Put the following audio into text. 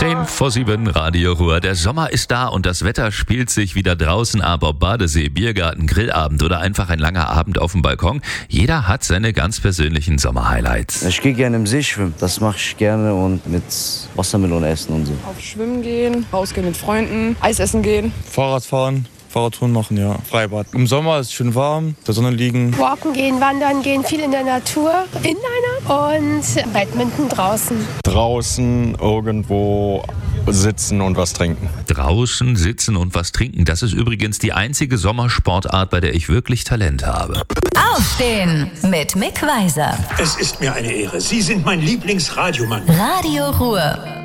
10:10, Radio Ruhr. Der Sommer ist da und das Wetter spielt sich wieder draußen ab. Ob Badesee, Biergarten, Grillabend oder einfach ein langer Abend auf dem Balkon. Jeder hat seine ganz persönlichen Sommerhighlights. Ich gehe gerne im See schwimmen. Das mache ich gerne und mit Wassermelone essen und so. Auf Schwimmen gehen, rausgehen mit Freunden, Eis essen gehen. Fahrrad fahren. Fahrradtouren machen, ja. Freibad. Im Sommer ist es schön warm, in der Sonne liegen. Walken gehen, wandern gehen, viel in der Natur, Inliner und Badminton draußen. Draußen irgendwo sitzen und was trinken. Draußen sitzen und was trinken, das ist übrigens die einzige Sommersportart, bei der ich wirklich Talent habe. Aufstehen mit Mick Weiser. Es ist mir eine Ehre. Sie sind mein Lieblingsradiomann. Radio Ruhr.